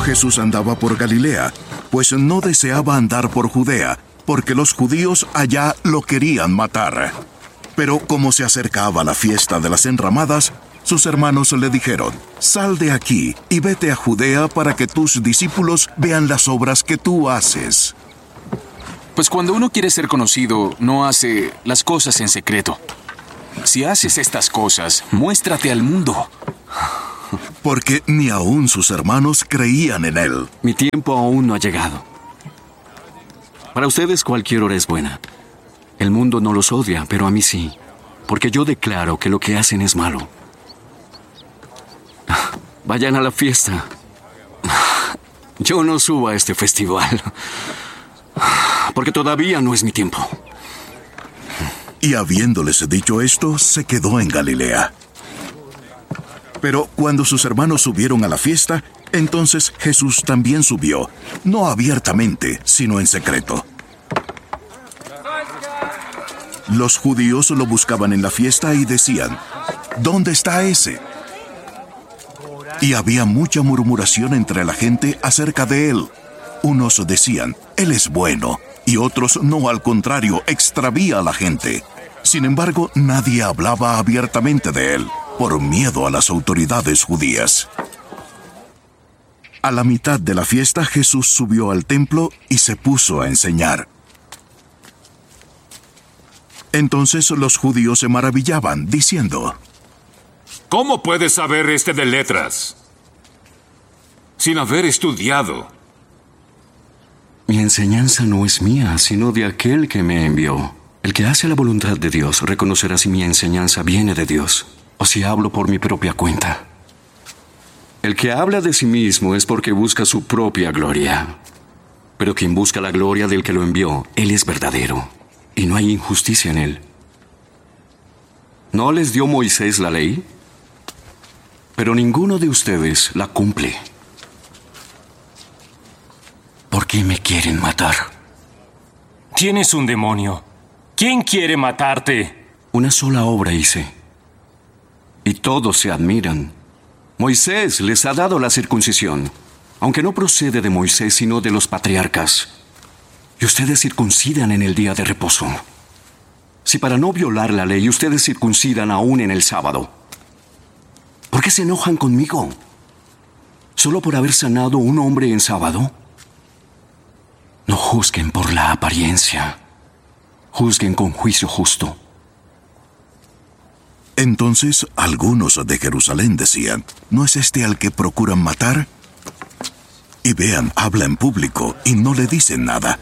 Jesús andaba por Galilea, pues no deseaba andar por Judea, porque los judíos allá lo querían matar. Pero como se acercaba la fiesta de las enramadas, sus hermanos le dijeron: «Sal de aquí y vete a Judea para que tus discípulos vean las obras que tú haces». Pues cuando uno quiere ser conocido, no hace las cosas en secreto. Si haces estas cosas, muéstrate al mundo. Porque ni aún sus hermanos creían en él. Mi tiempo aún no ha llegado. Para ustedes cualquier hora es buena. El mundo no los odia, pero a mí sí, porque yo declaro que lo que hacen es malo. Vayan a la fiesta. Yo no subo a este festival, porque todavía no es mi tiempo. Y habiéndoles dicho esto, se quedó en Galilea. Pero cuando sus hermanos subieron a la fiesta, entonces Jesús también subió, no abiertamente, sino en secreto. Los judíos lo buscaban en la fiesta y decían: «¿Dónde está ese?». Y había mucha murmuración entre la gente acerca de él. Unos decían: «Él es bueno», y otros: «No, al contrario, extravía a la gente». Sin embargo, nadie hablaba abiertamente de él, por miedo a las autoridades judías. A la mitad de la fiesta, Jesús subió al templo y se puso a enseñar. Entonces los judíos se maravillaban, diciendo: ¿Cómo puede saber este de letras sin haber estudiado? Mi enseñanza no es mía, sino de aquel que me envió. El que hace la voluntad de Dios reconocerá si mi enseñanza viene de Dios o si hablo por mi propia cuenta. El que habla de sí mismo es porque busca su propia gloria. Pero quien busca la gloria del que lo envió, él es verdadero, y no hay injusticia en él. ¿No les dio Moisés la ley? Pero ninguno de ustedes la cumple. ¿Por qué me quieren matar? Tienes un demonio. ¿Quién quiere matarte? Una sola obra hice, y todos se admiran. Moisés les ha dado la circuncisión, aunque no procede de Moisés, sino de los patriarcas. Y ustedes circuncidan en el día de reposo. Si para no violar la ley ustedes circuncidan aún en el sábado, ¿por qué se enojan conmigo? ¿Solo por haber sanado un hombre en sábado? No juzguen por la apariencia. Juzguen con juicio justo. Entonces algunos de Jerusalén decían: ¿No es este al que procuran matar? Y vean, habla en público y no le dicen nada.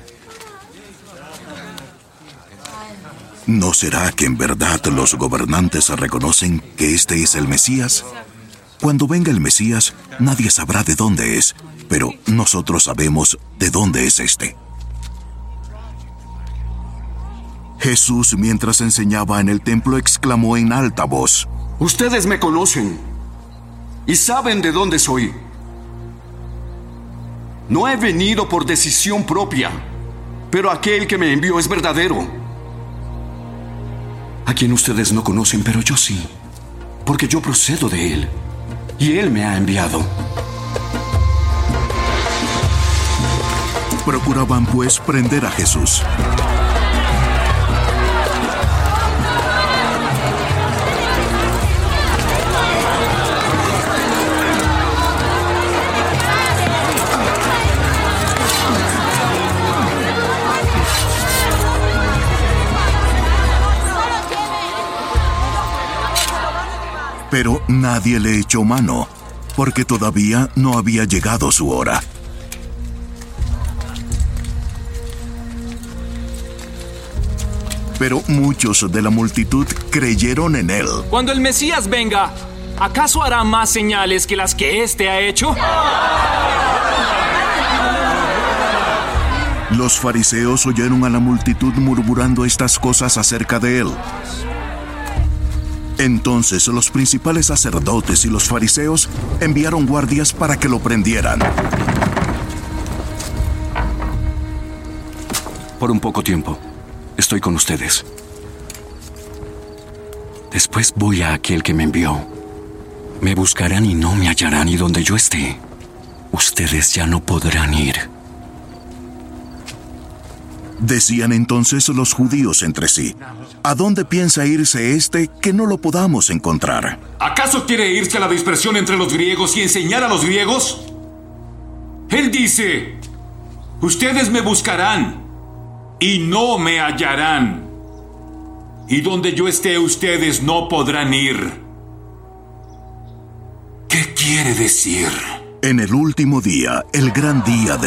¿No será que en verdad los gobernantes reconocen que este es el Mesías? Cuando venga el Mesías, nadie sabrá de dónde es, pero nosotros sabemos de dónde es este. Jesús, mientras enseñaba en el templo, exclamó en alta voz: Ustedes me conocen y saben de dónde soy. No he venido por decisión propia, pero aquel que me envió es verdadero, a quien ustedes no conocen, pero yo sí, porque yo procedo de él, y él me ha enviado. Procuraban, pues, prender a Jesús. Pero nadie le echó mano, porque todavía no había llegado su hora. Pero muchos de la multitud creyeron en él. Cuando el Mesías venga, ¿acaso hará más señales que las que éste ha hecho? Los fariseos oyeron a la multitud murmurando estas cosas acerca de él. Entonces los principales sacerdotes y los fariseos enviaron guardias para que lo prendieran. Por un poco tiempo estoy con ustedes. Después voy a aquel que me envió. Me buscarán y no me hallarán, y donde yo esté, ustedes ya no podrán ir. Decían entonces los judíos entre sí: ¿a dónde piensa irse este que no lo podamos encontrar? ¿Acaso quiere irse a la dispersión entre los griegos y enseñar a los griegos? Él dice: ustedes me buscarán y no me hallarán. Y donde yo esté, ustedes no podrán ir. ¿Qué quiere decir? En el último día, el gran día de